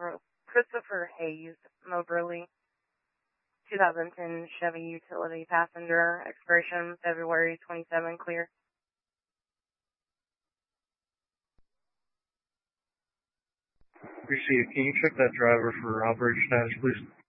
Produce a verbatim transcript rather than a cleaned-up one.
Christopher Christopher Hayes, Moberly, two thousand ten Chevy Utility Passenger, expiration February twenty-seventh, clear. Appreciate it. Can you check that driver for operation status, please?